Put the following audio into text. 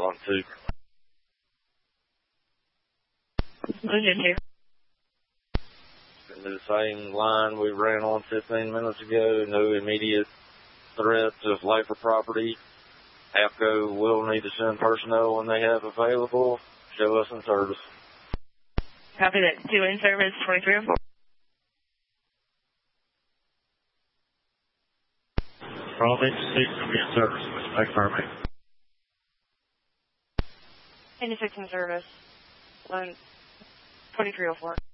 512. Wounded here. The same line we ran on 15 minutes ago. No immediate threat of life or property. APCO will need to send personnel when they have available. Show us in service. Copy that. 2 in service, 2304. All agencies will be in service. Respect firmly. 86 in service. 2304.